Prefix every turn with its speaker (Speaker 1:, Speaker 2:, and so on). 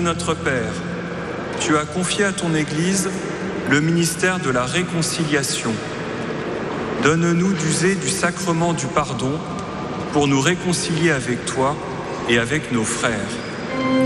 Speaker 1: notre Père, tu as confié à ton Église le ministère de la réconciliation. Donne-nous d'user du sacrement du pardon pour nous réconcilier avec toi et avec nos frères.